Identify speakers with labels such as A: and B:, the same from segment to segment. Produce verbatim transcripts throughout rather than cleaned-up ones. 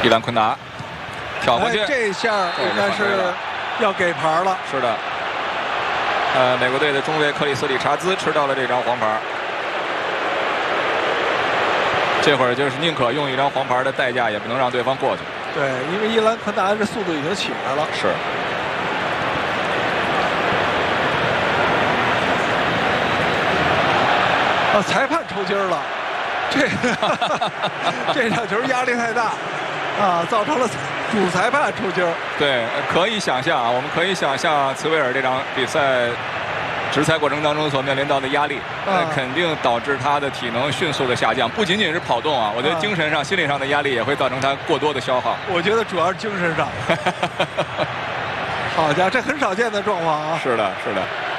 A: 伊兰昆达挑过去，
B: 哎、这下应该是要给牌了。
A: 是的。呃，美国队的中卫克里斯·理查兹吃到了这张黄牌。这会儿就是宁可用一张黄牌的代价，也不能让对方过去。
B: 对，因为伊兰昆达这速度已经起来了。
A: 是。
B: 啊，裁判抽筋了，这这场球压力太大，啊，造成了主裁判抽筋。
A: 对，可以想象啊，我们可以想象茨维尔这场比赛执裁过程当中所面临到的压力，呃、啊，肯定导致他的体能迅速的下降，不仅仅是跑动啊，我觉得精神上、啊、心理上的压力也会造成他过多的消耗。
B: 我觉得主要是精神上。好家伙，这很少见的状况啊！
A: 是的，是的。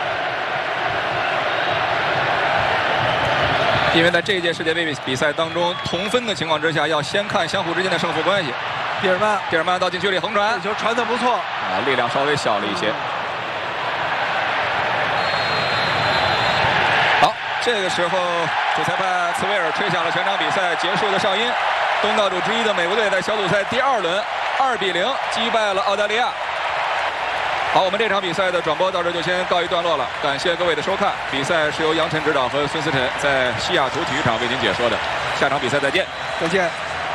A: 因为在这一届世界杯比赛当中，同分的情况之下，要先看相互之间的胜负关系。
B: 比尔曼，
A: 比尔曼到禁区里横传，
B: 这球传得不错
A: 啊，力量稍微小了一些。好，这个时候主裁判茨维尔吹响了全场比赛结束的哨音。东道主之一的美国队在小组赛第二轮二比零击败了澳大利亚。好，我们这场比赛的转播到这就先告一段落了，感谢各位的收看。比赛是由杨晨指导和孙思晨在西雅图体育场为您解说的。下场比赛再见，
B: 再见。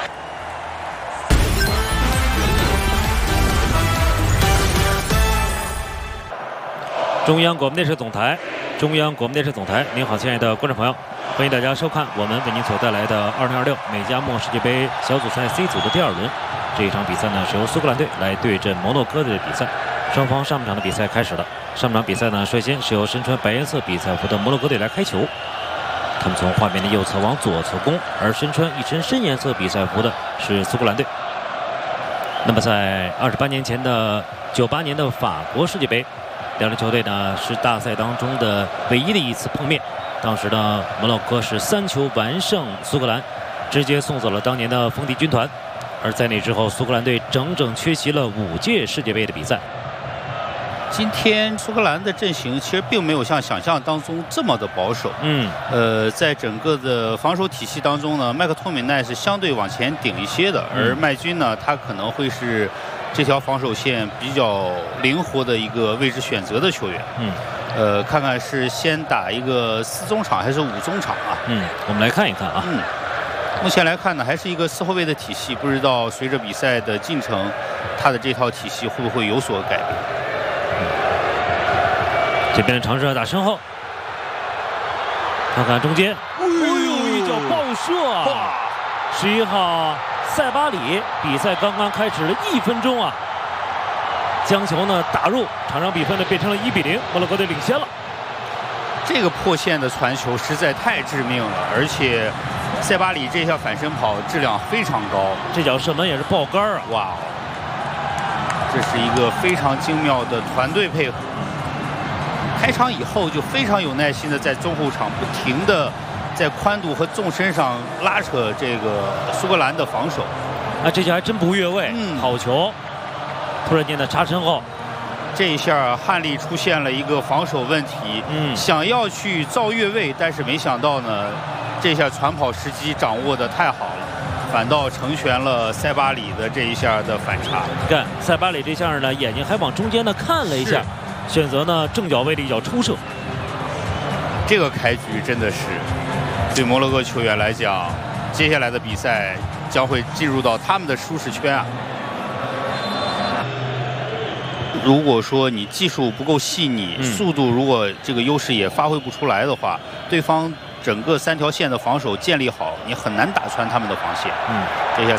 C: 中央广播电视总台，中央广播电视总台，您好，亲爱的观众朋友，欢迎大家收看我们为您所带来的二零二六美加墨世界杯小组赛 C 组的第二轮。这一场比赛呢是由苏格兰队来对阵摩洛哥队的比赛。双方上半场的比赛开始了。上半场比赛呢，率先是由身穿白颜色比赛服的摩洛哥队来开球。他们从画面的右侧往左侧攻，而身穿一身深颜色比赛服的是苏格兰队。那么在二十八年前的九八年的法国世界杯，两支球队呢是大赛当中的唯一的一次碰面。当时呢，摩洛哥是三球完胜苏格兰，直接送走了当年的风笛军团。而在那之后，苏格兰队整整缺席了五届世界杯的比赛。
D: 今天苏格兰的阵型其实并没有像想象当中这么的保守。
C: 嗯，
D: 呃，在整个的防守体系当中呢，麦克托米奈是相对往前顶一些的，而麦军呢，他可能会是这条防守线比较灵活的一个位置选择的球员。
C: 嗯，
D: 呃，看看是先打一个四中场还是五中场啊？
C: 嗯，我们来看一看啊。
D: 嗯，目前来看呢，还是一个四后卫的体系，不知道随着比赛的进程，他的这套体系会不会有所改变？
C: 这边的尝试打身后，看看中间，哎呦，一脚爆射啊！十一号塞巴里，比赛刚刚开始了一分钟啊，将球呢打入，场上比分呢变成了一比零，摩洛哥队领先了。
D: 这个破线的传球实在太致命了，而且塞巴里这下反身跑质量非常高，
C: 这脚射门也是爆杆啊！
D: 哇，这是一个非常精妙的团队配合。开场以后就非常有耐心的在中后场不停的在宽度和纵深上拉扯这个苏格兰的防守。
C: 啊，这球还真不越位，
D: 嗯，
C: 好球！突然间的插身后，
D: 这一下汉利出现了一个防守问题，
C: 嗯，想
D: 要去造越位，但是没想到呢，这下传跑时机掌握的太好了，反倒成全了塞巴里的这一下的反差。
C: 看塞巴里这下呢，眼睛还往中间呢看了一下。选择呢正脚位的一脚抽射，
D: 这个开局真的是对摩洛哥球员来讲，接下来的比赛将会进入到他们的舒适圈啊。如果说你技术不够细腻，
C: 嗯、
D: 速度如果这个优势也发挥不出来的话，对方整个三条线的防守建立好，你很难打穿他们的防线。
C: 嗯，
D: 这下。